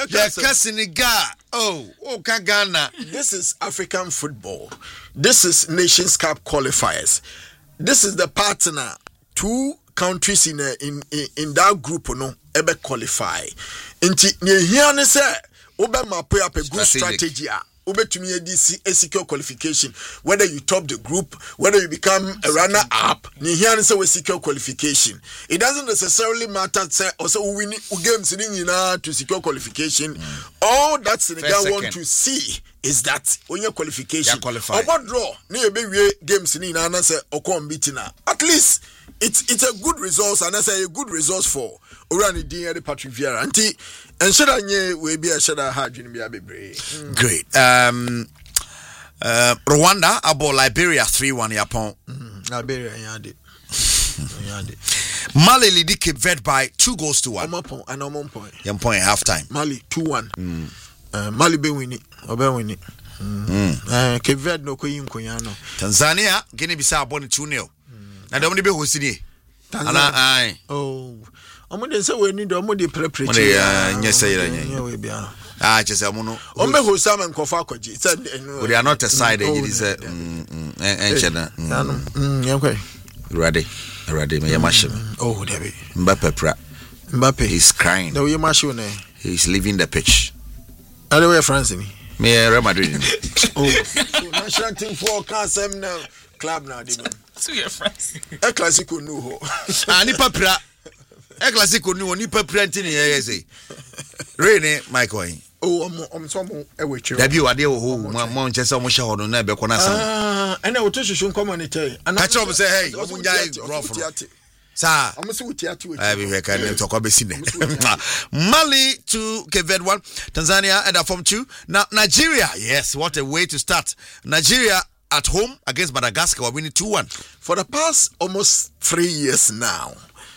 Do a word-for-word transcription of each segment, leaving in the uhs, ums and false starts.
Yeah, Senegal. Oh, oh, Ghana. This is African football. This is Nations Cup qualifiers. This is the partner. Two countries in a, in, in in that group no ebe qualify. Inti ne here ne say obe map up a good strategy. Obetumi edisi a secure qualification, whether you top the group, whether you become a runner up, ni here say we secure qualification. It doesn't necessarily matter say also we win games in to secure qualification. Mm. All that Senegal want to see is that when you qualification, about draw, ni be games ni na say okon beatina. At least it's it's a good result, and I say a good result for Orani Din and Patrick Vieira. Anti and should I we be a shada hard be a great. Um uh Rwanda about Liberia three one Japan. Mm, Liberia yandi. Yandi. Mali lead Cape Verde by two goals to one. One point and one point. One point half time. Mali two one. Mm. Uh, Mali be winning. Obe winning. Mm. Uh, Cape Verde no ko yin konyano. Tanzania Guinea-Bissau born two nil. Na dem be hosini. Ana ai. Oh. Omo dey say we need omo dey prepare. Omo dey nya say nya. We bia. Ah, just omo no. Omo host am nkofa akwaji. Said we are not a side and you say mm enche na. Mm, yankwe. Ready. Ready me yamashim. Oh, there be. Mbappe pra. Mbappe. He's crying. The way yamashim na. He's leaving the pitch. Are they France me? Me Real Madrid. Oh. So national team for can sem now. Club now the man. So your friends. A classico no ho. Ah ni papra. E classico no ni papra nti ne ye say. Rene Michael. Oh om om so mo e we twa. Da bi wade wo ho mo mo nche se mo hye hodo na be ko na sam. Ah, and I to shushu community. And I tell say hey, om njai rough. Sa. I'm so tiati we. I be here can talk about sine. Mali to Cape Verde one, Tanzania at form two. Now Nigeria, yes, what a way to start. Nigeria at home against Madagascar, we're winning two one. For the past almost three years now,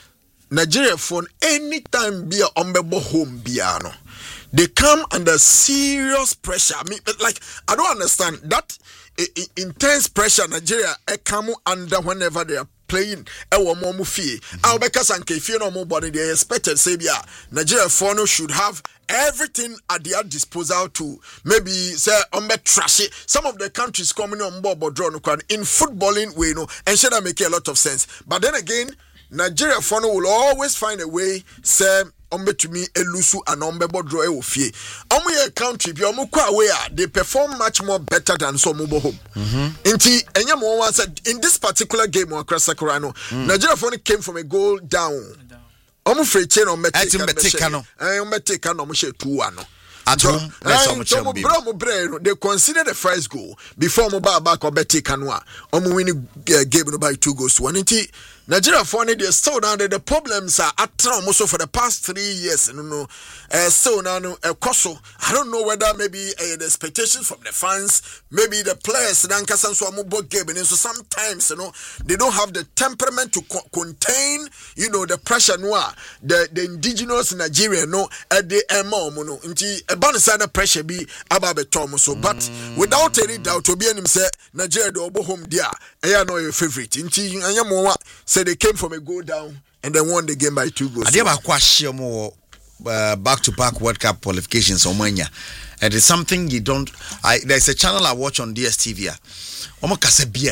Nigeria for any time be a umbebo home biano. They come under serious pressure. I mean, like I don't understand that uh, intense pressure Nigeria uh, come under whenever they are playing. Ewo mo mu fie. Ah, obeka sanke fie no mo body they expected say bia Nigeria for no should have everything at their disposal to maybe say on be trash it. Some of the countries coming on board but draw no in footballing way no and should that make a lot of sense. But then again, Nigeria for no will always find a way say ombe to me elusu and ombe draw e ofie. Omo ye country bi omo kwa way they perform much more better than some mobile home. Mhm. Inti enya mo one said in this particular game on Krasakura no Nigeria for came from a goal down. Omo free chain on Metika no. Eh Metika no mo she two one no. At home, let's almost champ. They consider the first goal before Mobile back or Betty Canua. Omo winning game by two goals to one. Inti Nigeria for they still down there. The problems are at also for the past three years. You know, uh, so now uh, Koso. I don't know whether maybe uh, the expectations from the fans, maybe the players. Then game, and so sometimes you know they don't have the temperament to co- contain you know the pressure. Noir the the indigenous Nigeria no at the emo no. Inti a bonus pressure be about the so. But mm. without any doubt, to be any say Nigeria the obo home there. I know your favorite. Inti anyamo say they came from a goal down and they won the game by two goals. I did about question more back to back World Cup qualifications on Mania. And it's something you don't. I there's a channel I watch on D S T V. Almost kase be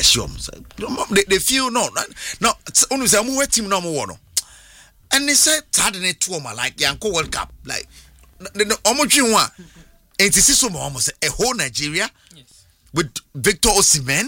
They they feel no no. Only say I'm team no more no. And they said Saturday two my like Yanko World Cup like the almost you want. And this is so almost a whole Nigeria Yes. with Victor Osimhen.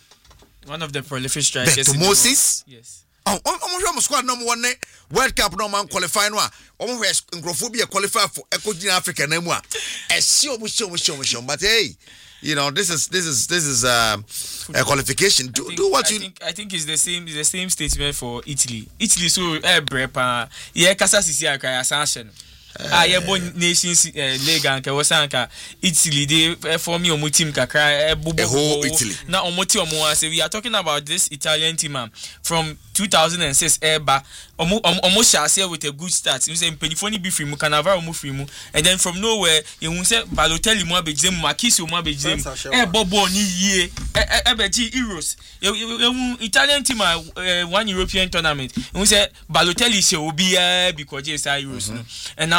One of the prolific strikers. Beto Moses. Yes. Oh, almost squad number one World Cup no man qualify no. Almost Ngrophobia qualify for Eco Africa no more. Show show show show but hey, you know this is this is this is um, a qualification. Do, think, do what I you think I think it's the same it's the same statement for Italy. Italy so eh brepa yeah kasa sisi aka ascension. Ah yeah bon nations league anka wasanka Italy they for me omo team kakra e bobo Italy. Na omo ti omo say we are talking about this Italian team um, from two thousand six eba omo omo share with a good start. You say Penifoni be free mu Cannavaro mu free mu and then from nowhere you say Balotelli mu abejide mu Marquinhos mu abejide mu e bobo ni yie e beji Euros Italian team uh, one European tournament you say Balotelli say obi uh, because it's Euros no and now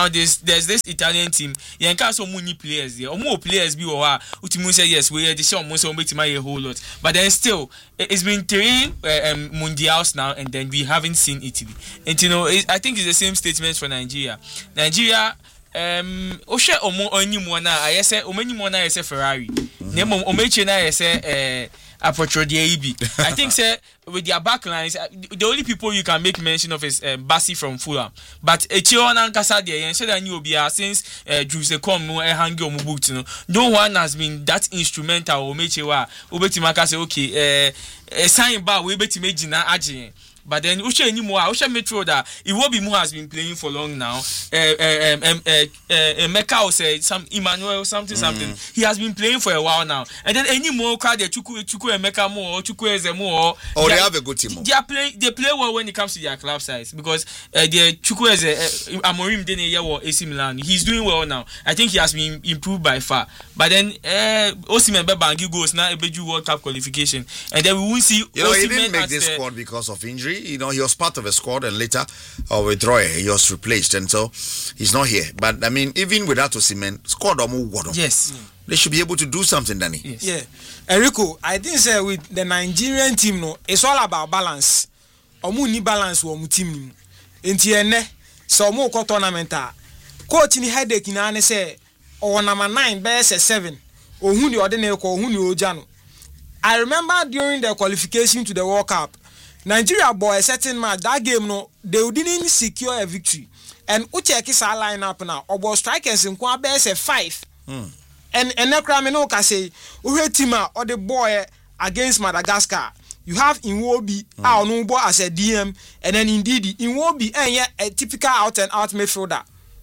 now there's there's this Italian team. You can so many players there. Or more players be or Utimu say yes, we are the show most of a whole lot. But then still, it's been three uh, um, mundials now, and then we haven't seen Italy. And you know, it, I think it's the same statement for Nigeria. Nigeria. Um, Osha omo onimo na ayese omenimo na ayese Ferrari. Nemo omeche na ayese eh Apotrodie Ibi. I think say with their backlines, the only people you can make mention of is um, Bassi from Fulham. But Echio na Nkasa there, and said that you be since uh, Jose come no hangi omo boot no. No one has been that instrumental. Omeche wa obetimaka say okay, eh sign ba we betimeji na aje. But then Usha anymore, Usha Metro that Iwobi Mu has been playing for long now. Uh, uh, um, uh, uh, uh, Mecca or say some Emmanuel something mm. something. He has been playing for a while now. And then any more crowd they Chuku Chuku and Mecca more or Chuku Ezemo. Oh, they, they have a good team. They are playing. They play well when it comes to their club size because uh, the Chuku Eze uh, Amorim Dene or A C Milan. He's doing well now. I think he has been improved by far. But then uh, Osimhen Bebangi goes now a Beju World Cup qualification, and then we won't see. You know, Osimhen he didn't make this the, squad because of injury. You know, he was part of a squad and later uh, with Roy, he was replaced, and so he's not here. But I mean, even without Osimhen, squad or more. Yes, they should be able to do something, Danny. Yes. Yeah, Enrico, I think say with the Nigerian team, no, it's all about balance. Omu ni balance wo mu team ni. Enti ene, so omu ko tournament a coach ni headache na ne say o number nine be say seven. Ohun ni ode na ko ohun ni oja no. I remember during the qualification to the World Cup, Nigeria bought a certain match. That game, no, they didn't secure a victory. And Uche Kisa lineup now, about strikers in Kwabe say five. Mm. And and Nekramino can say, Uhe Tima or the boy against Madagascar. You have Iwobi, mm. our number as a D M, and then indeed Iwobi and yeah, a typical out and out midfielder.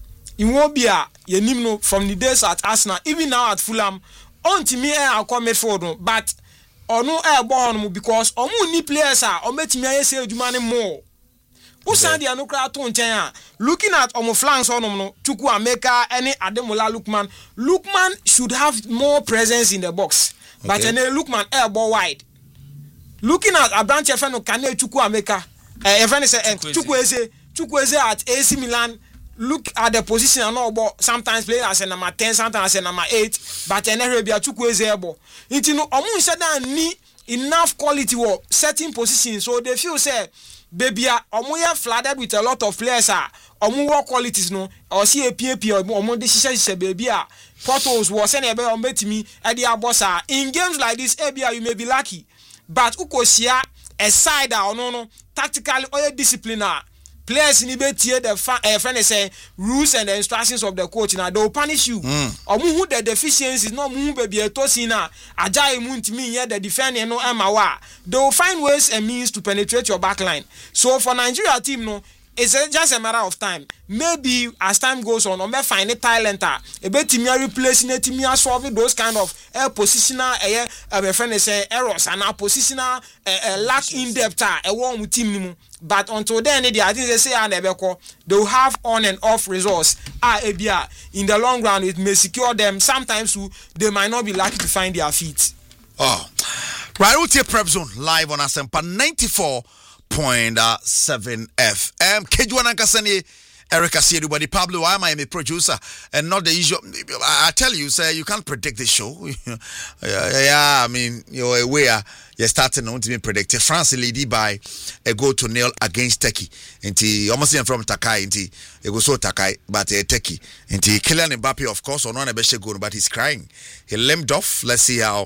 Iwobi a yenimno from the days at Arsenal, even now at Fulham, on to me I call midfield, but ono e born mu because omu ni players are o metimi ayese adwuma ne more. Usan dia no kra to nchen a looking at omu flanks onom no Chuku Ameka any Ademola Lukman Lukman should have more presence in the box. Okay. But any Lukman e ball wide. Looking at Abranche Feno Kane Chuku Ameka eh even say Chuku Eze Chuku Eze at A C Milan. Look at the position and all, but sometimes play as a number ten, sometimes as a number eight, but an area be a two ways able. It's no omu said that need enough quality work, certain positions, so they feel say baby omu ya flooded with a lot of players are omu work qualities no or see a P A P or omu decision baby a photos was send ebe on bet me at the bossa. In games like this, A B A you may be lucky, but ukosia a side or no no tactically or discipliner. Players in the the uh, friend say rules and the instructions of the coach now they will punish you. Or mm. who the deficiencies no move baby a tosina ajay muntimi here the defending no emawa. They will find ways and means to penetrate your back line. So for Nigeria team no, it's just a matter of time. Maybe as time goes on, or may find a talent a bit timia replacing it timia solving those kind of uh, positional uh, uh, my friend say errors and our positional uh, uh, lack in depth a warm team. But until then, I think they say they will have on and off results. Ah, in the long run, it may secure them. Sometimes they might not be lucky to find their feet. Oh, right. We'll take Prep Zone live on Asempa ninety-four point seven F M. Kejuan Ankasani, Eric Asiedu, but Pablo, I am a producer and not the usual. I tell you, sir, you can't predict this show. yeah, yeah, I mean, you're aware. You're starting on to be predicted. France led by a goal to nil against Turkey. Inti almost from Takai. Inti it was so Takai, but uh, Turkey. Inti Kylian Mbappe, of course, on one a best goal, but he's crying. He limped off. Let's see how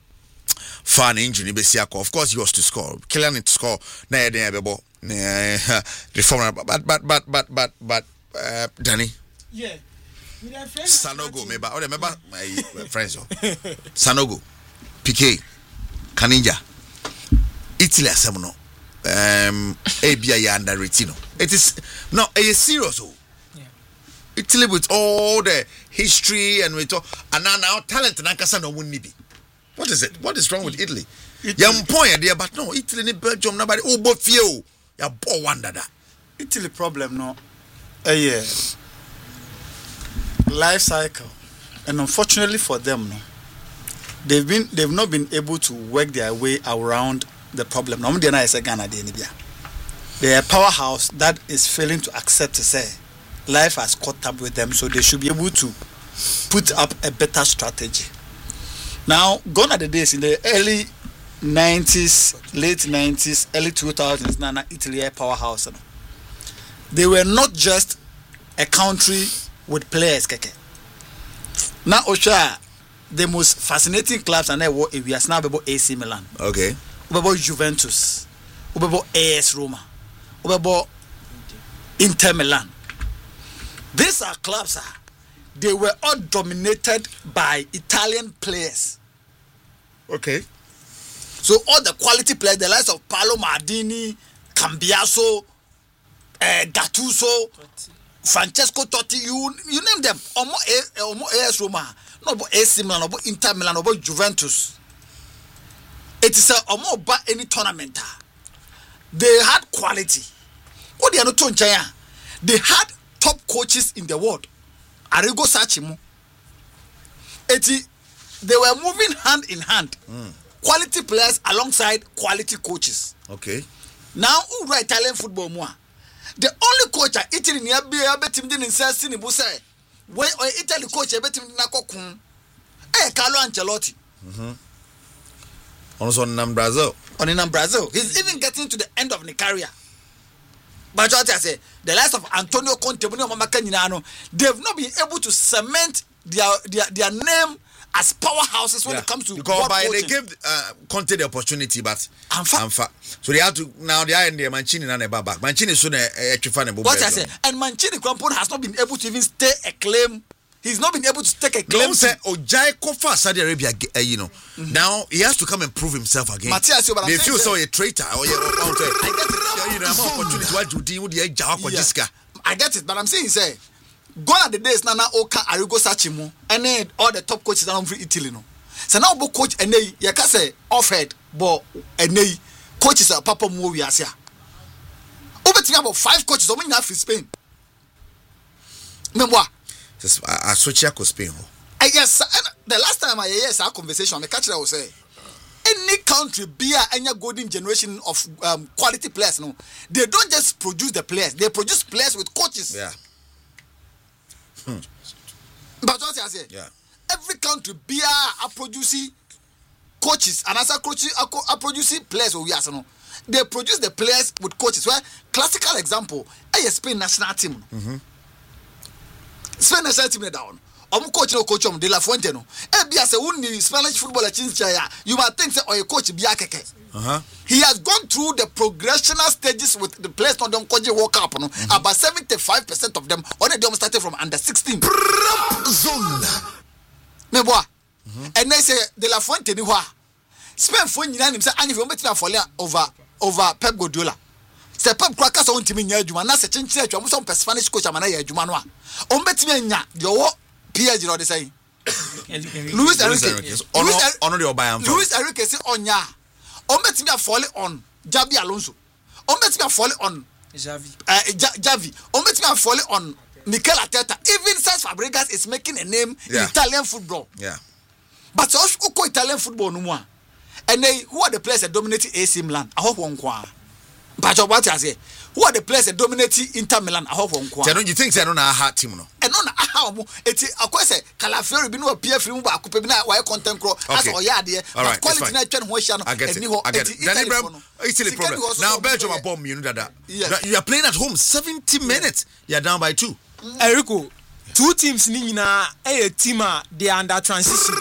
far an injury. Of course, he was to score. Kylian to score. Nah, nah, reform. But but but but but but uh, Danny. Yeah. Sanogo, maybe. Oh, remember my friends. Sanogo, Piqué. Kaninja, Italy asemuno, um, A B I under Retino. It is no, it is serious. Oh, yeah. Italy with all the history and with all, and now, now talent and Ankasa no one be. What is it? What is wrong with Italy? Young point there, but no, Italy ni Belgium nobody. Oh, but few, ya poor wonder that. Italy problem no, a year life cycle, and unfortunately for them no. They've been they've not been able to work their way around the problem. They are a powerhouse that is failing to accept to say life has caught up with them, so they should be able to put up a better strategy. Now, gone are the days in the early nineties, late nineties, early two thousands, Nana Italy powerhouse. They were not just a country with players. Keke. Now, Osha, the most fascinating clubs and we are now about A C Milan. Okay. About Juventus. About A S Roma. About Inter Milan. These are clubs. They were all dominated by Italian players. Okay. So all the quality players, the likes of Paolo Maldini, Cambiaso, uh, Gattuso, Francesco Totti, you you name them. Omo Omo A S Roma, no about A C Milan, about Inter Milan, about Juventus. It is a Omo about any tournament. They had quality. What they are not doing, they had top coaches in the world. Arrigo Sacchi. Eti, they were moving hand in hand. Mm. Quality players alongside quality coaches. Okay. Now, who write Italian football more? The only coach at Italy near be a betim din in Sassini Busse. When Italy coach a betim Nakokun. Eh, Carlo Ancelotti. Mm-hmm. Also in Brazil. On in Brazil. He's even getting to the end of the career. But what I say, the likes of Antonio Conte, they've not been able to cement their their, their name as powerhouses when yeah. it comes to because by they gave uh, Conte the opportunity, but Anfa. Anfa. So they have to now they are in the Mancini and the back. Mancini soon a fan. What I say, and Mancini Crampon has not been able to even stay a claim. He's not been able to take a claim. Don't say Ojai Kofa Saudi Arabia, uh, you know. Mm-hmm. Now he has to come and prove himself again. Matthias, they feel so a traitor or you know, opportunity what you deal with the Jawa I get it, but I'm saying say gone are the days Nana Oka Arrigo Sacchi and then all the top coaches around Italy no. So now bo coach and they you can say offered but and they coaches are Papa Mo we are here. Over to about five coaches only in Spain. Memoir. I switch to Spain. Uh, yes, the last time I yes our conversation, I catch that was say any country be any golden generation of um, quality players. No, they don't just produce the players; they produce players with coaches. Yeah. Hmm. But what I say, yeah, every country be a producing coaches, and as a coach, a producing players. Oh yes, no, they produce the players with coaches. Well, classical example, I Spain national team. Mm-hmm. Spain national team down. Um, coach no coach um De La Fuente no. Eh, be as a wuni Spanish footballer chinchaya. You might think say or a coach be akeke. Uh-huh. He has gone through the progressional stages with the players on them coach World Cup. No, mm-hmm. About seventy-five percent of them only them started from under sixteen. Zone. Me boy. And they say De La Fuente ni wa. Spain for nyina nim say anyi fi ombeti na fall over over Pep Guardiola. Say Pep Guardiola so ntimi nya adwuma na se chinchina atwa mo so Spanish coach amana ya adwuma no a. Ombeti nya de wo P S G no dey say. Luis Enrique. Ono the Bayern. Luis Enrique say onya. Ombeti me fall on Javi Alonso. Ombeti me fall on Javi. Uh, Javi. Ombeti me fall on Mikel Arteta. Even Cesc Fabregas is making a name yeah. in Italian football. Yeah. But so who Italian football no more. And they who are the players that dominate A C Milan? I hope one kwa. But what I say, who are the players that dominate Inter Milan? I hope one kwa. So don't you think they don't have a hard team no? And no na how it's of course Calafiori be no appear film ba coupe na why content crow as o ya de but quality na twen ho hia no eni ho Italy problem. Now Belgium are bomb you know that. You are playing at home seventy minutes. You are down by two. Erico, two teams ni nyina e team a they under transition.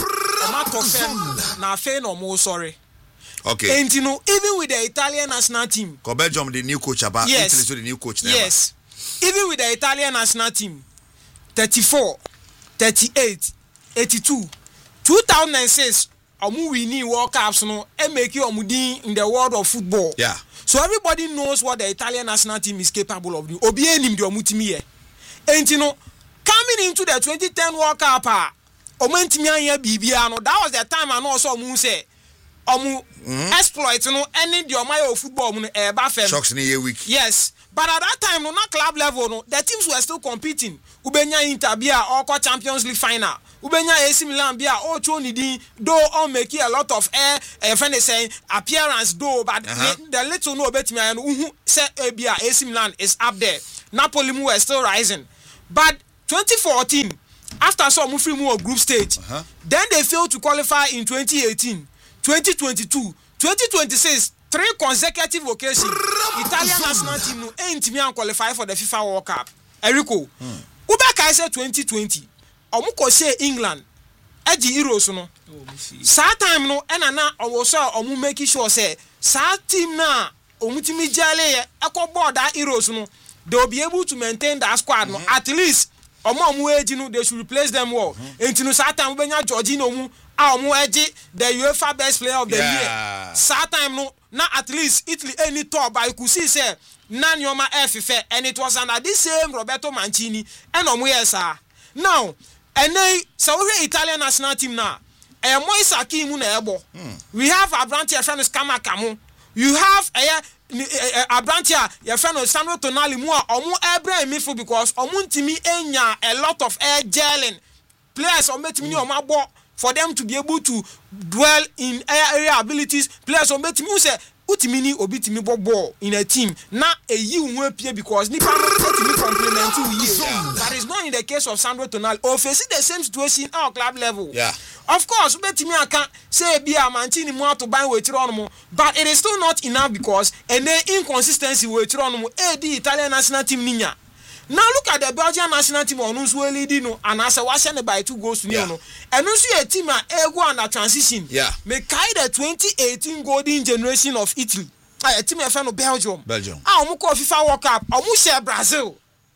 Na fe no mo sorry. Okay. And you know, even with the Italian national team, Belgium the new coach about yes. Italy so the new coach. Yes. Even with the Italian national team, thirty-four, thirty-eight, eighty-two, two thousand six, omu winning World Cups no and make you omudin in the world of football. Yeah. So everybody knows what the Italian national team is capable of doing. Obi enim de omutimi here. And you know, coming into the twenty ten World Cup, ah, omantimi anya bibia no. That was the time I know so omu say omu mm-hmm. exploit no any the omayo football mu e ba fem. Shocks in a week. Yes. But at that time no na club level no the teams were still competing. Ubenya Inter bia or Champions League final. Ubenya A C Milan bia o cho ni din do on make a lot of air eh friend saying appearance do but uh-huh. the, the little no betimi an uhu say bia A C Milan is up there. Napoli mu were still rising. But twenty fourteen, after some free move group stage, uh-huh. then they failed to qualify in twenty eighteen, twenty twenty-two, twenty twenty-six, three consecutive occasions. Italian national team no ain't me and qualify for the FIFA World Cup. Enrico, hmm. Ubeka said twenty twenty. Omuko say England. Eji Euros no. Sa time no ena na owo so omu make sure say sa team na omutimi jale e ekọ that Euros no. They will be able to maintain that squad. Mm-hmm. No, at least, omo age no, they should replace them well. Into no certain when you Georgino mu, omo age the UEFA best player of the yeah. year. Certain no, now at least Italy any top, but you could see say nan yoma F F A, and it was under this same Roberto Mancini and omo yesa. Now, and they so we Italian national team now. And mo isaki mu na ebo. We have Abranti friend Skama Kamu. You have a Abrantia, your friend Sandro Tonali Mua, Omu Ebre midfield because Omuntimi Enya a lot of air gelling players or met me on my board for them to be able to dwell in air area abilities. Players or met me say Utimini Obitimi ball in a team. Not a you won't play because Nipa me complement two years. That is not in the case of Sandro Tonali. Or facing the same situation at our club level. Yeah. Of course, Betimi I can't say be a Mancini more to buy with Geronimo, but it is still not enough because and then inconsistency with Geronimo, A D Italian national team Nina. Now look at the Belgian national team on who's well leading and as a washed by two goals to nil. And also a team at Ego and a transition. Yeah. Make the twenty eighteen golden generation of Italy. A team a fan of Belgium. Belgium. Ah, Omuko FIFA World Cup, Omusha Brazil.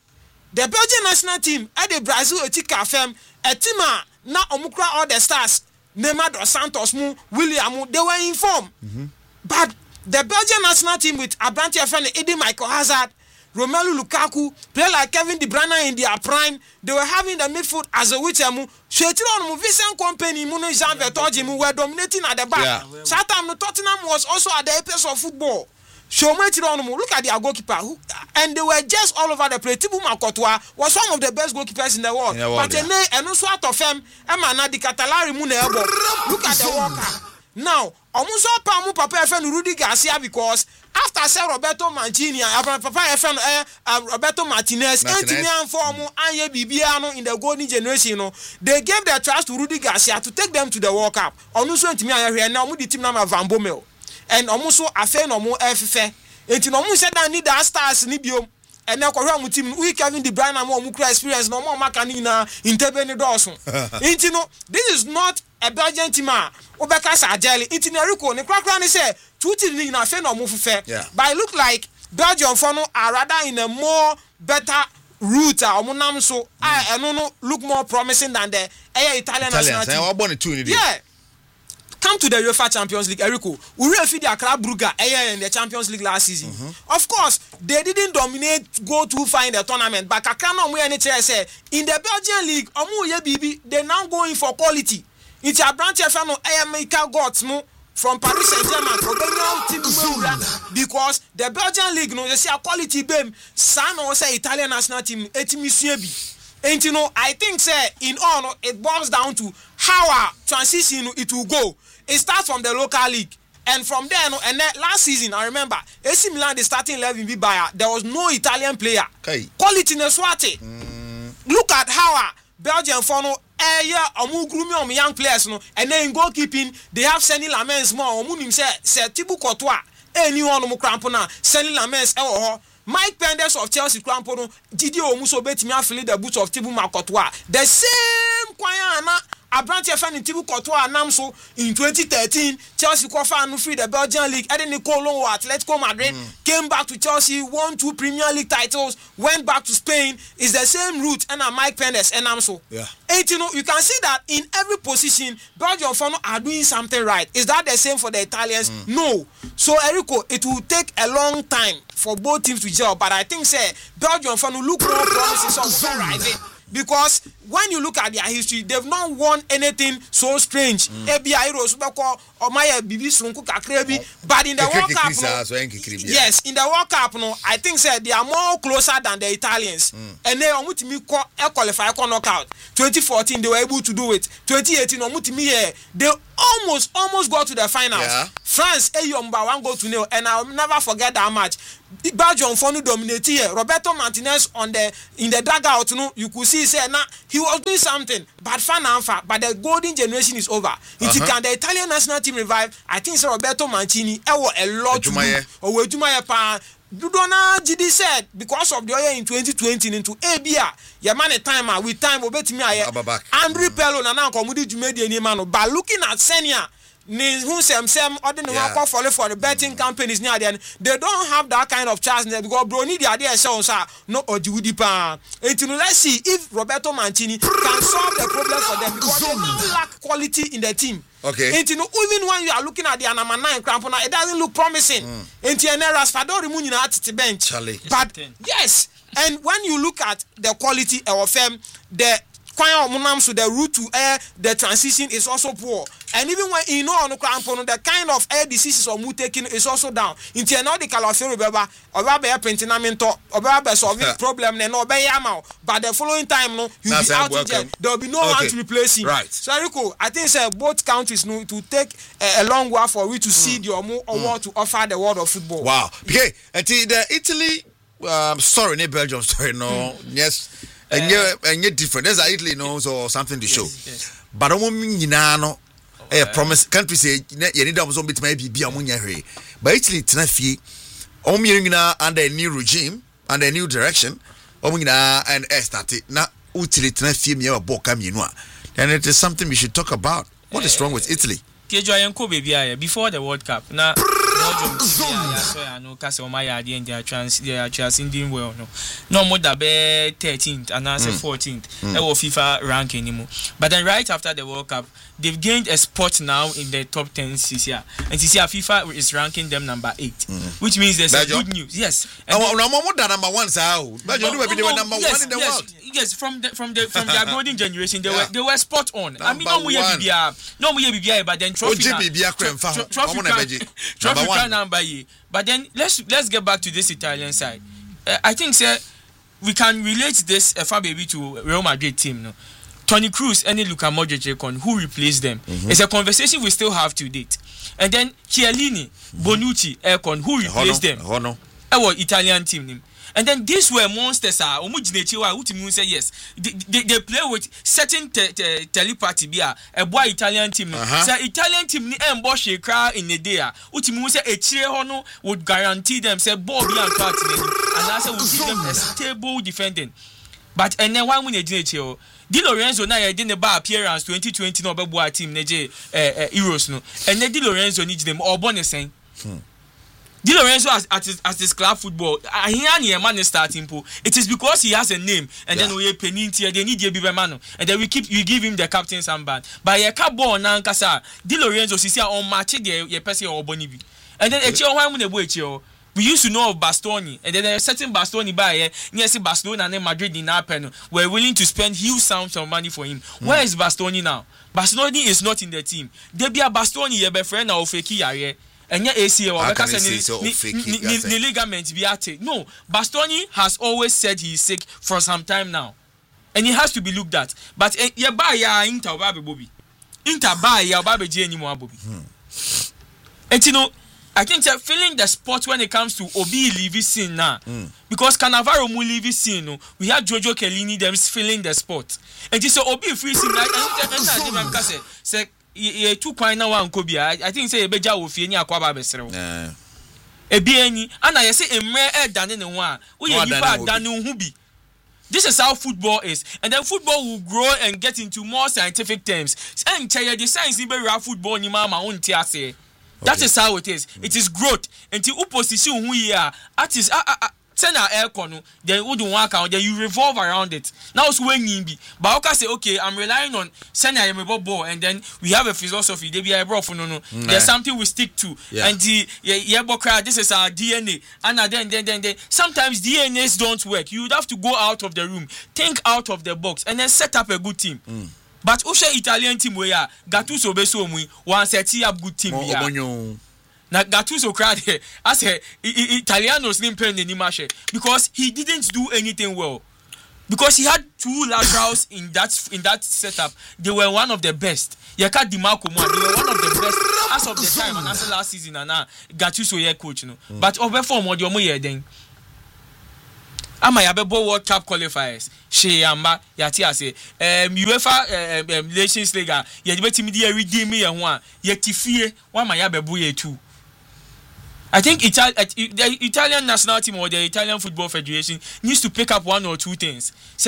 The Belgian national team at the Brazil Etika F M, a team now Omukra all the stars, Neymar dos Santos, Mu, William, they were informed. Mm-hmm. But the Belgian national team with Abranti Afan, Eddie Michael Hazard, Romelu Lukaku, play like Kevin De Bruyne in their prime, they were having the midfield as a Wichemu, Shetron, Vincent Company, Muno Jean Vertonghen were dominating at the back. Yeah. Satam, Tottenham was also at the apex of football. Look at their goalkeeper, who, and they were just all over the place. Thibaut Courtois was one of the best goalkeepers in the world. In the world but yeah. and also out of them, Emma di Catalari Mune elbow. Look at the worker. Now, almost all Pamu Papa F N Rudy Garcia because after Sir Roberto Mancini, Papa F N uh, Roberto Martinez, Anthony form Anye Bibiano in the golden generation, you know, they gave their trust to Rudy Garcia to take them to the World Cup. Almost went to me and now the team number Van Bommel. And almost so a fan or more F F A. And you know, said I need the stars Nibium. And now Korea team we Kevin De Bruyne more Mukra experience no more Macanina in Tebeni Dawson. And you know, this is not a Belgian team. Obekas Ajali, Itinerico, the Crackran say, two teams in a fan or move fair. But it look like Belgium Fono are rather in a more better route or Munam so I don't know look more promising than the Italian national team. Yeah. Come to the UEFA Champions League, Eriko. We referee the Accra Brugge in the Champions League last season. Mm-hmm. Of course, they didn't dominate, go too far in the tournament. But Kakano N H S in the Belgian League, Omu Yebibi, they now going for quality. It's a branch of America Gods from Paris Saint-Germain because the Belgian League, no, they see a quality beam. San or say Italian national team, Etimisuebi. And you know, I think say in all, it boils down to how our transition it will go. It starts from the local league, and from there, no, and then last season I remember A C Milan the starting eleven be buyer. There was no Italian player. Okay. Quality Neswati. Mm. Look at how our Belgian follow a year omu grumi on young players no, and then in goalkeeping they have Senny Lamens more. Omu nim say say Thibaut Courtois. Anyone omu krampona Senny Lamens ewo. Mike Penders of Chelsea Crampono, Didi Omuso Betimi affiliate the boots of Thibaut Courtois. The same Kwayana Abranti fan in Thibaut Courtois Namso in twenty thirteen. Chelsea qualified and free the Belgian League. Eden Nicolo Atletico Madrid mm. came back to Chelsea, won two Premier League titles, went back to Spain. It's the same route and Mike Penders and Namso. Yeah. And you know, you can see that in every position, Belgium fans are doing something right. Is that the same for the Italians? Mm. No. So Eriko, it will take a long time for both teams to gel, but I think say Belgium fans will look more promising of arriving. Because when you look at their history, they've not won anything so strange. Mm. But in the World Cup, no, yes, in the World Cup, no, I think say they are more closer than the Italians. Mm. And they qualify for knockout. twenty fourteen, they were able to do it. twenty eighteen, they almost almost got to the finals. Yeah. France eyomba one goal to nil, and I'll never forget that match. Belgium for no dominate here. Roberto Martinez on the in the dugout, no, you could see say now he was doing something, but fan alpha, but the golden generation is over. If you can the Italian national team revive, I think so Roberto Mancini ever a lot to do. Or we do my pa. Dudona G D said because of the oil in twenty twenty into A B A, your man a timer with time obey me. Andrew Pello and now comedy to make the name, but looking at Senia. Who sem sem ordinary yeah. one for for the betting companies near then they don't have that kind of chance because bro need the idea so no Ojiwudi pa. Until let's see if Roberto Mancini can solve the problem for them because they don't lack quality in the team. Okay. Until even when you are looking at the number nine crampona, it doesn't look promising. Until mm. Raspadori Munina at the bench. Charlie. But yes, and when you look at the quality of them, the so the route to air the transition is also poor, and even when you know on the the kind of air diseases or mood taking is also down. Into now the calafero beba or baby printing or baby solving problem and no be amount. But the following time no you be out there. There will be no okay. one to replace him. Right. So Rico, I think uh, both countries know to take uh, a long while for we to mm. see the more or mm. to offer the world of football. Wow. Okay. Until the Italy, um, sorry, no Belgium story. No. Mm. Yes. And yeah, and yet different. There's Italy knows or something to show. Yes, yes. But I won't mean you know. A promise country say you need to be maybe be a munya. But Italy Tinafi, Omina under a new regime, under a new direction, Omina and Estati. Now, Italy Tinafi me a boka minua. And it is something we should talk about. What is wrong with Italy? Before the World Cup. Now, Belgium, I know Castle Maya and they are trans, they are transcending well. No, no more than thirteenth and now say fourteenth. That was FIFA rank anymore. But then right after the World Cup, they've gained a spot now in the top ten this year, and this year FIFA is ranking them number eight, mm. which means there's a good news. Yes. And no, no more than number one. So, Belgium will be the number yes, one in the yes, world. Yes, from the from the from their golden generation, they yeah. were they were spot on. Number I mean, no more B B A, no more B B A, but then trophy. Trophy trophy number ye. But then let's let's get back to this Italian side. Uh, I think sir, we can relate this uh, far baby to Real Madrid team. No, Toni Kroos and Luka Modric, who replaced them. Mm-hmm. It's a conversation we still have to date. And then Chiellini, mm-hmm. Bonucci, Econ, who replaced them? Hono. Our Italian team. And then these were monsters. Ah, Omujinechiwa, say yes. They, they, they play with certain te, te, telepathy. Bia a boy Italian team. Uh-huh. So Italian team ni embosh a crowd in the day. Utimu say a chire hono would guarantee them say ball be and cut and also would give them a stable defending. But and then one win Di Lorenzo na ya didn't bar appearance twenty twenty no be boy team neje eh Euros no. And then Di Lorenzo needs them or bonus saying. Hmm. Di Lorenzo as at his, as his club football, I hear man is starting pool. It is because he has a name, and yeah. then we penny here. They need a big man, and then we keep we give him the captain's armband. But a cab ball now, Casa Di Lorenzo, see on match the your person or Bonibi, and then a chill one with a boy. We used to know of Bastoni, and then there's certain Bastoni by here near Barcelona and Madrid in Apen were willing to spend huge sums of money for him. Mm. Where is Bastoni now? Bastoni is not in the team. There be a Bastoni, your friend or fake area. And yet A C L or the ligament be at no. Bastoni has always said he is sick for some time now, and he has to be looked at. But ya buy ya Inter Baby Bobby, Inter buy ya Baby Jenny Bobby. And you know, I think they're feeling the spot when it comes to Obi Levi scene now, mm. because Cannavaro mu Levi scene. No, we have Giorgio Chiellini them feeling the spot, and this Obi free scene. Like I think say. Ye two kwai na wan ko bia I think say e beja wo fie ni akwaba besrew eh e bia ni ana ye say emre e dane ne ho a wo ye yipa dane hu bi. This is how football is, and then football will grow and get into more scientific terms. And tell the science in be football ni ma ma unti ase. That is how it is. It is growth. Until opposition who here artists ah ah send our air corner, then you don't work out, then you revolve around it. Now it's when you be. But okay, say, okay, I'm relying on sending a ball, and then we have a philosophy. They be a bro for no no. Mm-hmm. There's something we stick to. Yeah. And the yeah, yeah, this is our D N A. And then then then then sometimes D N As don't work. You would have to go out of the room, think out of the box, and then set up a good team. Mm. But Usha Italian team where Gattuso beso mu one set up good team here. Na Gattuso cried I said Italianos didn't play in the match because he didn't do anything well. because he had two laterals in that in that setup. They were one of the best. Yeka Dimarco, they were one of the best as of the time and as last season and now Gattuso here coach, you know. Mm. But over for more the then. Ama yabebo World Cup qualifiers. She amba yati ase. Um UEFA um, um, Nations League. Ye debeti mi dey redeem me yan one. Ye tifie one ma yabebo ye too. I think Ital- the Italian national team or the Italian Football Federation needs to pick up one or two things. Say,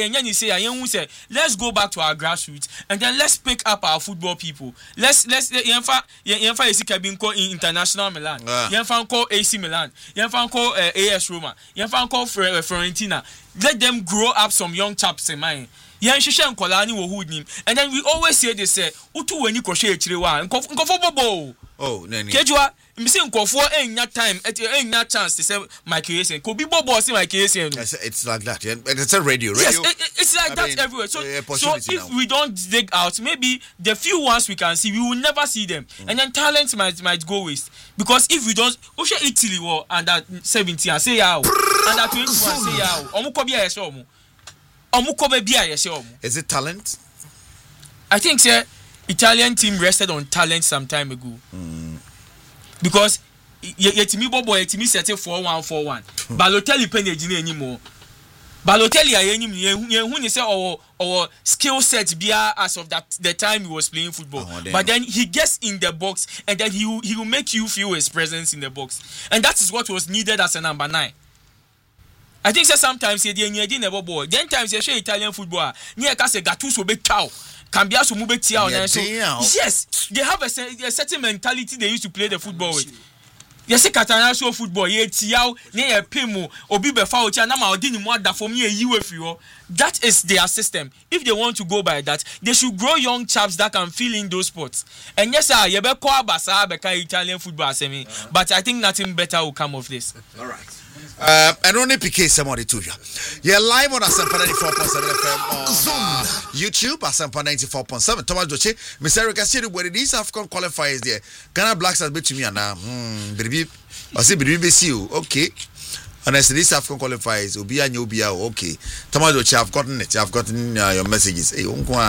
say, let's go back to our grassroots and then let's pick up our football people. Let's let's yenfa yenfa esi kabin ko in International Milan. Yenfa ko A C Milan. Yenfa ko A S Roma. Yenfa ko Fiorentina. Let them grow up some young chaps in mind. Yen hwehwe nkola ni wo hood nim and then we always say this say utu wani kohwe ekire wa nkofo bobo. Oh, nani. Kejua me say nkofo enya time enya chance to say Michael Essien ko bi bobo say Michael Essien. It's like that. It's a radio, radio. Yes, it, it's like I that mean, everywhere. So, so if now. we don't dig out, maybe the few ones we can see, we will never see them, mm. and then talent might might go waste because if we don't, Osha Italy war under seventy and say yeah, under twenty-one say yeah, omu ko bia yesho omu, omu ko bia yesho omu. Is it talent? I think sir, Italian team rested on talent some time ago. Mm. Because yetimi bobo yetimi set four one four one. Balotelli pen ejina anymore. Balotelli ayenim yen ni say our our skill set bia as of that the time he was playing football. Oh, but then he gets in the box and then he will, he will make you feel his presence in the box. And that is what was needed as a number nine. I think say sometimes you dey never boy. Then times you show Italian football, near ka say Gattuso be cow. Cambiaso move tia on so yes, they have a, a certain mentality they used to play the football with. Yes, Catanaso football, ye tiao, near Pimo, Obi Befa, Chanama, or didn't want that for me a U F U. That is their system. If they want to go by that, they should grow young chaps that can fill in those spots. And yes, sir, Yebe Basa Beka Italian football semi, but I think nothing better will come of this. All right. Uh, and only P K somebody to you. You're live on Asampa ninety-four point seven F M on uh, YouTube, Asampa ninety-four point seven. Thomas Doche, Mister Eric Asiru, where these African qualifiers there. Ghana Blacks has been to me and now, hmm, baby, I say, baby, see you, okay. And I said, these African qualifiers, Ubia, Ubia, okay. Thomas Doche, I've gotten it, I've gotten uh, your messages. Hey,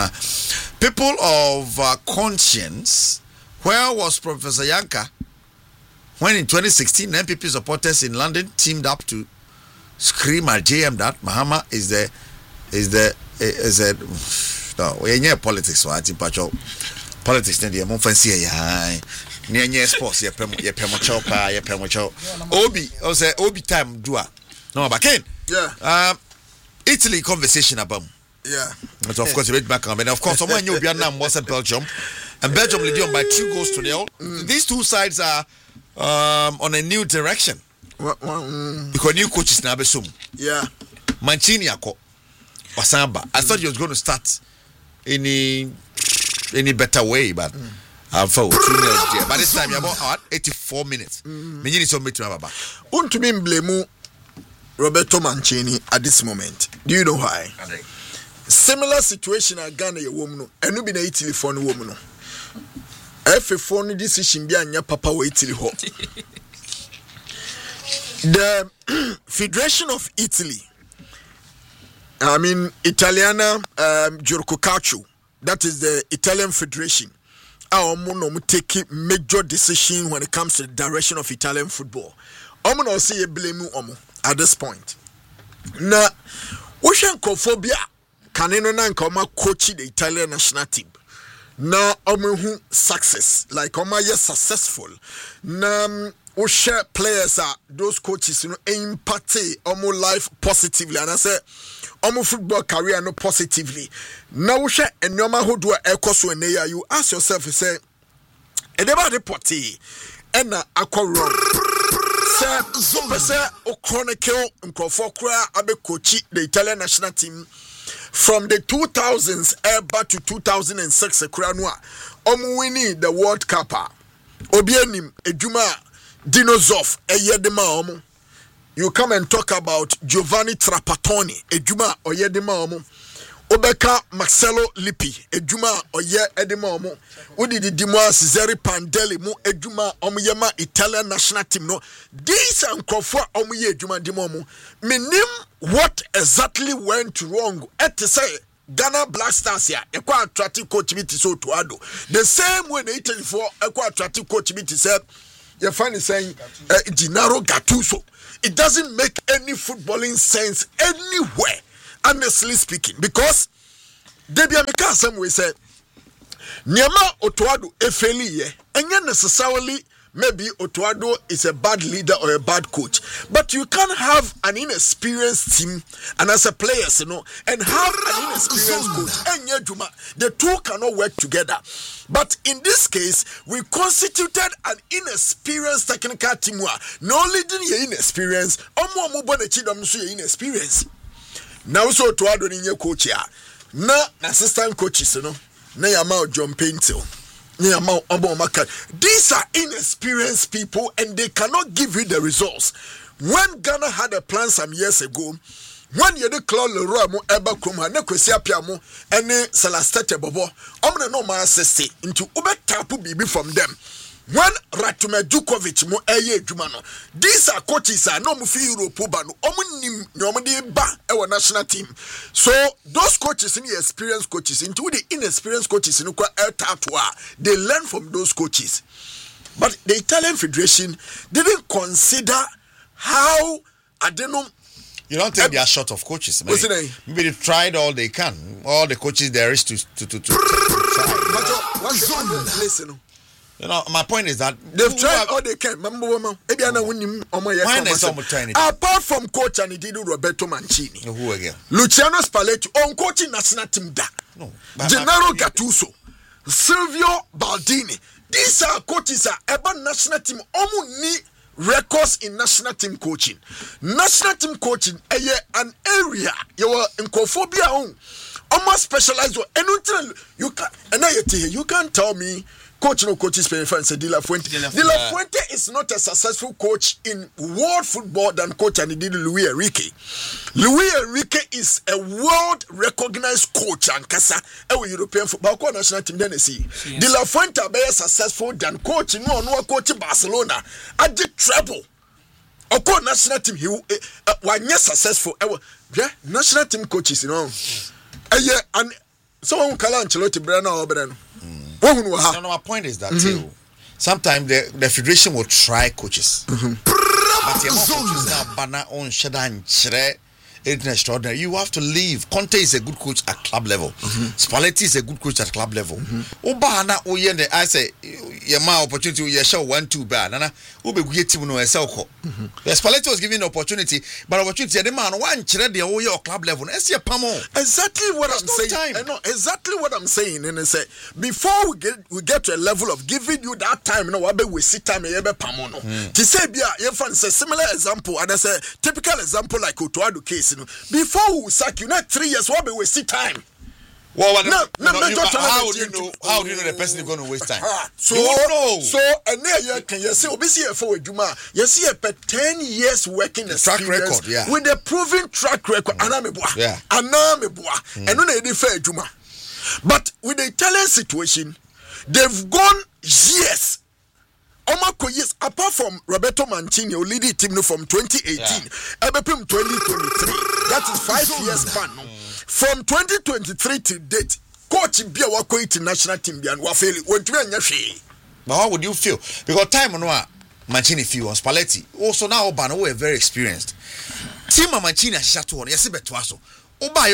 people of uh, conscience, where was Professor Yanka? When in twenty sixteen, N P P supporters in London teamed up to scream at J M that Mahama is the is the is the no we ain't politics so I think pacho politics then the more fancy yeah near sports yeah pemo yeah pemo chopa yeah pemo chop Obi I say Obi time do no but Ken yeah um Italy conversation about yeah but of course read back and of course someone you be now was Belgium and Belgium lead on by two goals to nil. Mm. These two sides are Um, on a new direction. What, what, um, because new coaches now be soon. Yeah. Mancini ako Wasamba. I mm. thought he was going to start any any better way, but mm. I thought two minutes there. By this time, you're about eighty-four minutes. Many need some meeting about. Want to be blame Roberto Mancini at this moment. Do you know why? Similar situation at Ghana, a woman, and you be in Italy for a woman. Every phone decision be anya papa we Italy ho. The Federation of Italy, I mean Italiana um, Giorgio Calcio, that is the Italian Federation. Our mono take major decision when it comes to the direction of Italian football. I'm gonna say you blame omo at this point. Na ocean cophobia caneno na nkoma coach the Italian national team. Na omehu success like oma yes successful na we share players are those coaches you know impact omo life positively and I say omo football career no positively na we share enoma ho do ekoso eneya you ask yourself you say e dey ba report e na akọ wrong say so say o chronicle nkofo kra abe coach the Italian national team from the two thousands ever to two thousand six ekranwa omu winning the World Cup obienim eduma Dinozof eyedema omu you come and talk about Giovanni Trapattoni eduma oyedema omu Obeka Marcelo Lippi ejuma oye edema omo udi di dimo Cesare Pandeli mu ejuma omo yema Italian national team no these and Crawford omo ye ejuma dimo omo menim what exactly went wrong et say Ghana Black Stars ya ekwa attractive coach biti so to ado the same way the Italy for ekwa attractive coach biti said you find saying uh, Gennaro Gattuso. It doesn't make any footballing sense anywhere, honestly speaking, because Debbie Amika some way said Nyama Otuado efeli ye, and yet necessarily maybe Otuado is a bad leader or a bad coach, but you can't have an inexperienced team and as a players, you know, and have an inexperienced coach. And yet, the two cannot work together. But in this case, we constituted an inexperienced technical team. No leading your inexperience, or more mobile chidam so your inexperience. Now so Otuado in your coach ya, na assistant coaches, you know, na yamao John Paintil. These are inexperienced people and they cannot give you the results. When Ghana had a plan some years ago, when you declare Leroy mo eba kuma ne kwesi apia mo ene Celestete bobo omne no ma assist into ube tapu bibi from them. When Ratume Djukovic mo eye adwuma no, these are coaches are no mu fi Europe ba no omu nim nyom de ba e wo national team. So those coaches in the experienced coaches into the inexperienced coaches in kwa el tatwa, they learn from those coaches. But the Italian Federation didn't consider how I don't know. You don't think uh, they are short of coaches? Maybe, maybe they tried all they can, all the coaches there is to to to to. to, to try. What's the listen? You know, my point is that they've tried all they can. Apart from coach and he Roberto Mancini, who again? Luciano Spalletti on coaching national team da. No, Gennaro Gattuso, Silvio Baldini. These are coaches are ever national team. Omu ni records in national team coaching. National team coaching an area you are in cophobia on. Almost specialized. You can and you can't tell me. Coach no coaches pay for De La Fuente. De La Fuente, De La Fuente is not a successful coach in world football than coach and he did Luis Enrique. Luis Enrique is a world recognized coach and Casa a European football national team Tennessee. Yes. De La Fuente be successful than coach no no coach Barcelona at the treble. O coach national team he uh, one year successful. Uh, yeah, national team coaches you know. Uh, yeah, and someone call Ancelotti Brana or Brano. No, no, my point is that mm-hmm. too. Sometimes the, the federation will try coaches. Mm-hmm. But the coaches now banner on Shadan it's extraordinary. You have to leave. Conte is a good coach at club level. Mm-hmm. Spalletti is a good coach at club level. Obana oyende I say yama opportunity you show one two bad. Nana ube guye team no esel. The Spalletti was given the opportunity, but opportunity the man one chere the oye club level. Esi pamo. Exactly what There's I'm no saying. I know exactly what I'm saying. And I say before we get we get to a level of giving you that time, you know, wabe we sit time yebe pamo no. To say bia yefan say similar example and I say typical example like Otuado case. Before we sack you, not three years, what be wasting time? Well, what, no, no, no, no, you, how do you know? How do you know the person is going to waste time? So, you know. So, and there you can you see, obviously, for Juma, you see a ten years working the track record, yeah, with a proven track record. Anamebua, yeah, Anamebua, and no, they fair Juma. But with the Italian situation, they've gone years. Omako yes, apart from Roberto Mancini, who lead the team from twenty eighteen, yeah. Ebepim twenty twenty-three. That is five years span. No? From twenty twenty-three to date, coach Bia Wako international team Bian Wafeli went to be. But how would you feel? Because time on Mancini feel on Spalletti. Also now Obano were very experienced. Team Mancini Shato on Yasibe Twaso. Oba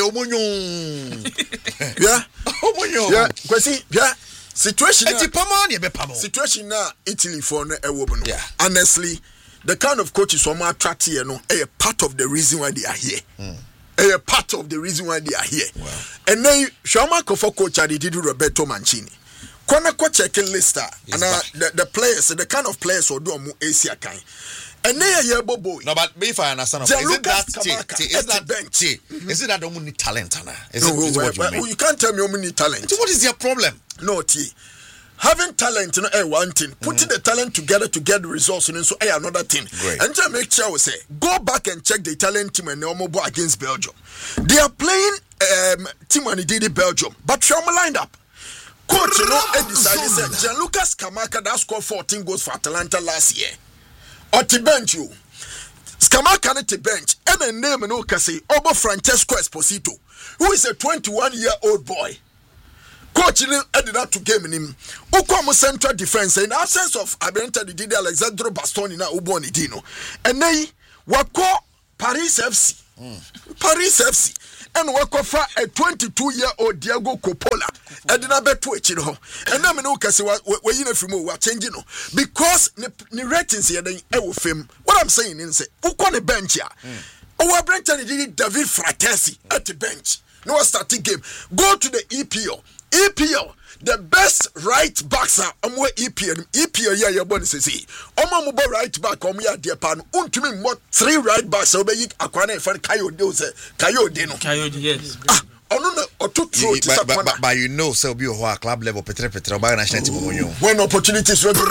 Omonyo. Yeah. Omonyo. Yeah. Kwesi, yeah. Situation now, situation now Italy for a woman. Yeah. Honestly, the kind of coaches who are attractive, you know, a part of the reason why they are here. Mm. A part of the reason why they are here. Wow. And then Shama Kofo coach I did Roberto Mancini. Kona ko checking list and uh, the, the players, the kind of players who do mu Asia kind. And they are boy. No, but if I understand, is it that t- t- is that bench? T- mm-hmm. Is it that don't need talent, Anna? Is no, it, is well, what you well, mean? You can't tell me how many talent. So what is their problem? No, T. having talent no eh one thing, putting mm-hmm. the talent together to get the results and so eh another thing. Great. And to make sure we say go back and check the Italian team and Neomobo against Belgium. They are playing um team when he did Belgium, but Shama lined up. Coach, you know, I decided said Gianluca Scamacca that scored fourteen goals for Atalanta last year. Or to bench you. Scamacca at the bench, and a name and Okasi, Obo Francesco Esposito, who is a twenty-one year old boy. Coach ended up to game in him. Ukwamo central defense in absence of Abrenta Didi Alexandro Bastoni na Uboni Dino. And they wako Paris F C. Mm. Paris F C. And wako for a twenty-two year old Diego Coppola. And then I bet to it. And now I say we're in a film we're changing because the ratings here they will film. What I'm saying is Ukwane bench here. Oh, Abrenta Didi David Fratesi at the bench. No starting game. Go to the E P L. E P L, the best right backs are amwe E P L. E P L, yeah, you're born to say. Oma mubo right back, omi ya dear pan. Untumi mo three right backs. Obe yik akwane fan kayo de ose kayo de no. Kayo de yes. Ah, ono na otu throw to sa but, but, but you know, so be a club level, petre petre, oba national team mo nyo. When opportunities ready.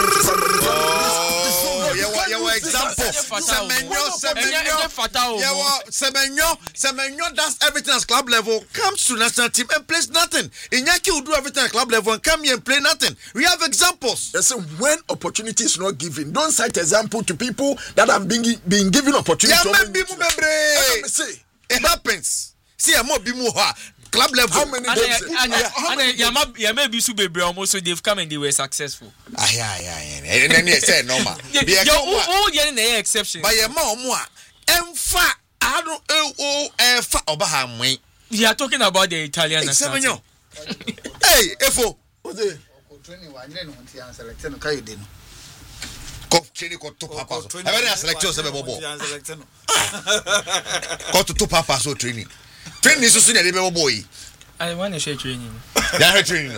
Your example, Semenyo, Semenyo, Semenyo, Semenyo does everything at club level, comes to national team and plays nothing. Iñaki will do everything at club level and come here and play nothing. We have examples. Yes, when opportunity is not given, don't cite example to people that have been been given opportunity. Yeah, it happens. See, I'm more bimu club level. How many days? And yeah, maybe so baby almost so they've come and they were successful. Ah, yeah, yeah, yeah. And then you say normal. You're all getting the exception. But your mom, Emfa, I don't oh, eh, fa Obaham. We are talking about the Italian. Hey, Efo. What's it? twenty-one, then on the selected Kayodin. Coach Chini got two papas. I mean, I select yourself a bobo. Got to two papas or training. Training is so near the boy. I want to share training. Yeah, training.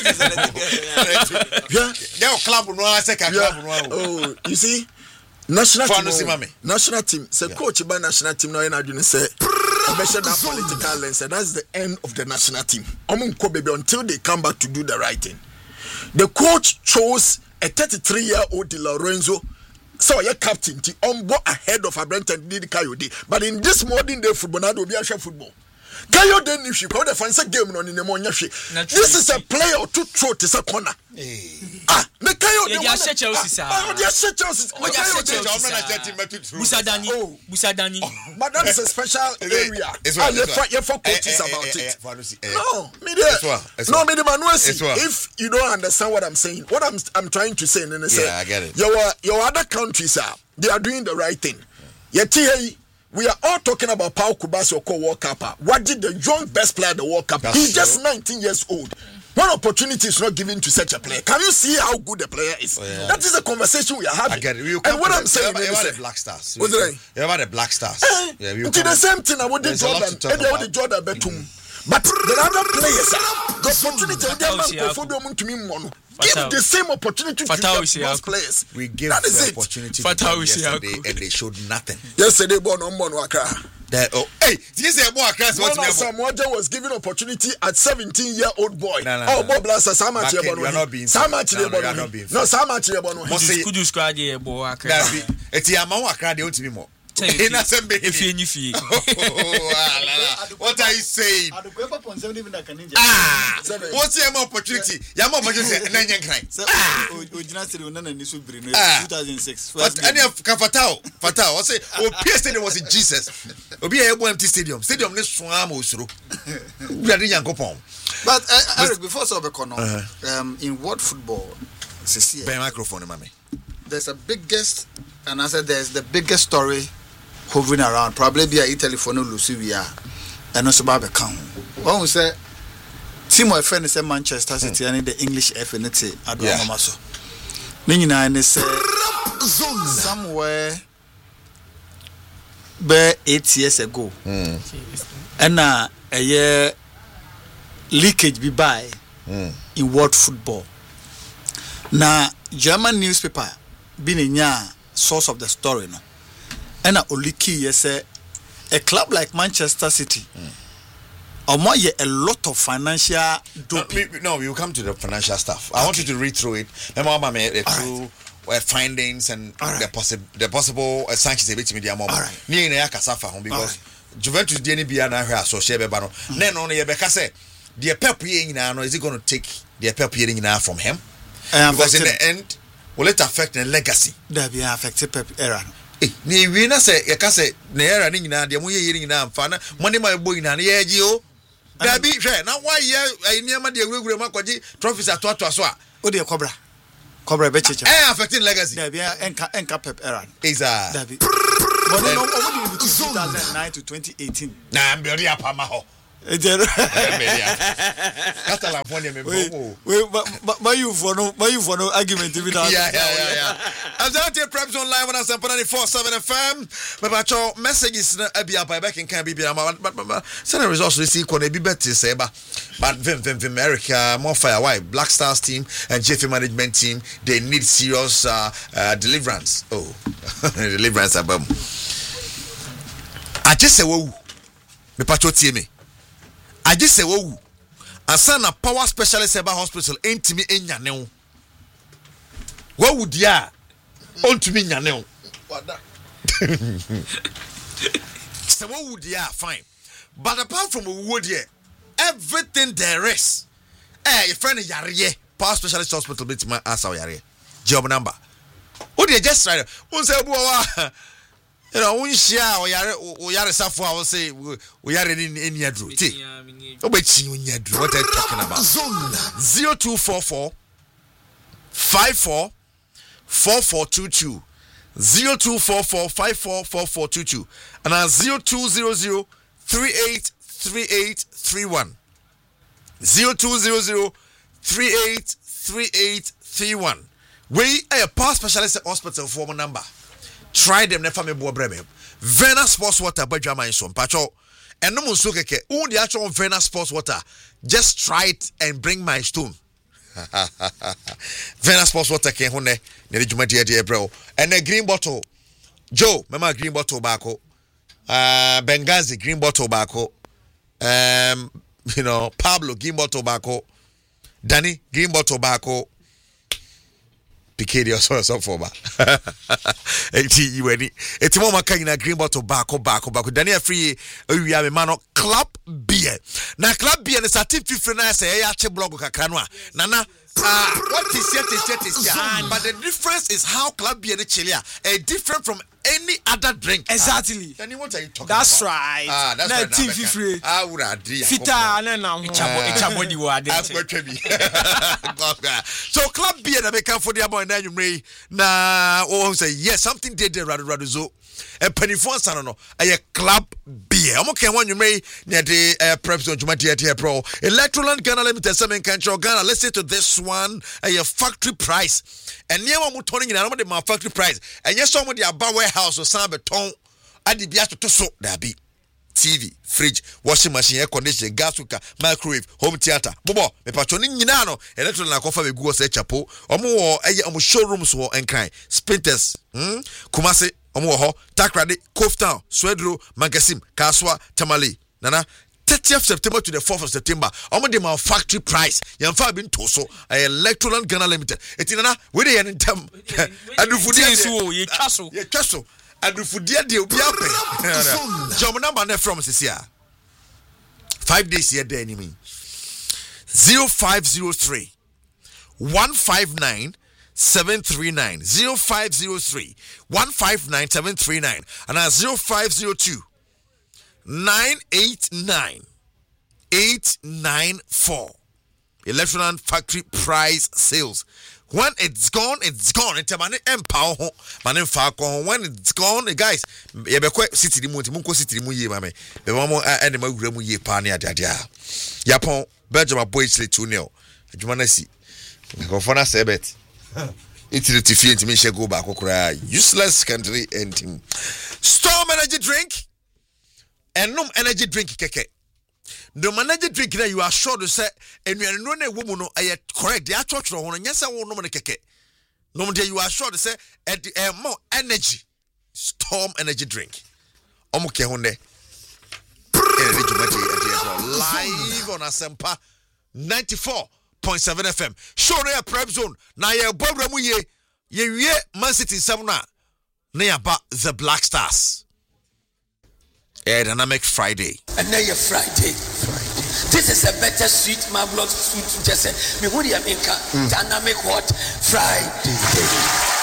Yeah, yeah, club no second club no. Oh, you see, national team. National team. Say coach by national team now. You know, say measure that political lens, and that's the end of the national team. Omunko baby until they come back to do the right thing. The coach chose a thirty-three year old Di Lorenzo. So your captain, the on board ahead of Abrenta Didi Kayode. But in this modern day football, now will be a football. Kayode ni shi kwa the fancy game on in the morning. This is a player or two throw to a corner. Ah, the Kayode. Yeah, Chelsea, sir. Oh, yeah, Chelsea. Oh, Busadani. Oh, Busadani. But that is a special area. Ah, you for coaches about it. No, me there. No, me there. If you don't understand what I'm saying, what I'm I'm trying to say, and yeah, I get it. Your your other countries are they are doing the right thing. Yet we are all talking about Pau Kubasi or World Cup. What did the young best player at the World Cup? That's He's true. Just nineteen years old. One opportunity is not given to such a player. Can you see how good the player is? Oh, yeah. That is the conversation we are having. I get it. And what I'm saying is about the Black Stars. What's it? You about the Black Stars. Uh, yeah, it's the same thing. I would the Jordan. And they would the Jordan Betum. But the other players, the opportunity to me, give the same opportunity to those players. We give that is the it. Opportunity to them yesterday, and they showed nothing. Yesterday, born on Monwaka. That, oh, hey, this is a boy. Samoa was given opportunity at seventeen year old boy. No, no, oh, no. Bob Blasa, Sama Chiabon. Sama Chiabon. No, Sama Chiabon. Could you squad a boy? It's Yamawa crowd, they want to be more. If you what are you saying? Ah, what's your opportunity? Yama opportunity. Ah, two thousand six. But any of Fatao, Fatao, I say, oh, P S Stadium was in Jesus. Obi a empty stadium. Stadium next swam osuru. We are young couple. But Eric, before so um, in world football, by microphone, mommy. There's a biggest, and I said there's the biggest story hovering around. Probably be a Italy for no Lucivia and also Baba Kang. One will say, Timo F N is a Manchester City and the English F N T at Ramaso. Nina and say somewhere bare eight years ago, and now a year leakage be by in world football. Now, German newspaper being a source of the story, no. And a oliki yes a club like Manchester City, Omo ye a lot of financial doping. No, no, we will come to the financial stuff. I okay. want you to read through it. Remember, my the true right. uh, findings and right. the possible the possible uh, sanctions a bit media moment. Ni na kasafa hon because right. Juventus D N B na hwe so share be ba no. Na no no ye be ka say the Pep ye nyina no is it going to take the Pep ye nyina from him? Um, because in the end will it affect the legacy? That be affect Pep era. Ni we na say ye ka say na era ni nyina de mo ye ye nyina amfa na money ma boy nyina na ye gi o. Dabi hwe na why ye niam de agurugure makwaji trophies atoato aso a o de cobra cobra be cheche eh affecting legacy dabi enka enka Pep era isa dabi but no no o mo two thousand nine to twenty eighteen na mberi apama ho ejero Catalan phone me bo we ma you for no ma you for no argument bi na yeah yeah yeah yeah Azante Preps online on Asampa ninety-four point seven F M me ba cho messages na abia by back in can be bia but send results we see kona bi better say ba but vim vim vim America more fire why Black Stars team and J F A management team they need serious uh, uh, deliverance oh deliverance abam I just say wo me pa cho tie me I just say wo asana power specialist eba hospital entimi enyane wo wo wudia ontimi nyane wo wada say wo wudia fine but apart from wo there everything there is eh your friend yare power specialist hospital bit my asa yare job number wo dey just right won say bu wa you know, when share or yare or yare safo, I will say we are in in Yadru. What are you talking about? Zero two four four five four four four two two zero two four four five four four four two two and now zero two zero zero three eight three eight three one zero two zero zero three eight three eight three one. We are a power specialist hospital form number. Try them never me bo breme. Vena Sports Water badwama inso mpacho. Eno mo so keke. Who the actual Vena Sports Water? Just try it and bring my stone. Vena Sports Water ke ho ne ne djuma de de bro. And a green bottle. Joe, mama green bottle bako. Uh Bengazi green bottle bako. Um you know, Pablo green bottle bako. Danny green bottle bako. P K D or so so for ba. Eti you any. Eti mo maka ina green bottle bako bako bako. Daniel free we have a man club beer. Na club beer is a tip fifty na say ya che blog kakra no a. Nana uh, what is yet is yet is yet. But the difference is how club beer the chili are different from any other drink. Exactly. Then what are you talking that's about? Right. Ah, that's right. Team fifty. Ah, would agree. Fita na na. Ichabodi wa de. So club beer na make for the boy na you na oh say yes something did there rather rather so. A penny for son no a club beer. I'm okay one you may near the preps on Jumatia Pro. Electroland Ghana Limited seven country Ghana. Let's say to this one a factory price. And near one turning in another my factory price. And yes, some of the about warehouse or some beton at the biato to so there be T V, fridge, washing machine, air conditioning, gas cooker, microwave, home theater. Bobo, me patroni nyinano, electron na kofa we go say chapo. Omo eye omo showrooms wo enkran. Sprinters, hmm? Kumase omo ho, Takrade, Coftown, Swedro, Magasim, Kaswa, Tamale. Nana thirtieth September to the fourth of September. Omo de my factory price. Yamfa bin toso. Electroland Ghana Limited. Etinana we dey en tem. Adu fudi so ye twaso. Ye twaso. Adufudia de obi ape. Job number na from Sisia. Five days here there ni me. zero five zero three one five nine seven three nine zero five zero three one five nine seven three nine and uh, zero five zero two nine eight nine eight nine four. Electroland factory price sales. When it's gone, it's gone. It's a man empower man in when it's gone, guys. You be quite city the moon, Munko city the moon, mame. The one more animal gramu ye pani at Yadia. Yapon, Belgium boy slay two nil. You wanna see? Go for a sebet. It's the Tiffy to me, she go back, cry. Useless country and team. Storm energy drink and no energy drink keke. The manager drink that you are sure to say, and you are no woman, no, I correct the actual one, yes, I won't know the keke. No, you are sure to say, at the uh, more energy, Storm energy drink. Omoke Honde, live on Asempa ninety-four point seven F M. Show no prep zone. Na ye bobra mu ye ye wie Man City seven na na ba the Black Stars. A dynamic Friday. And now you're Friday. Friday. This is a better sweet marvelous sweet just me who dynamic what Friday.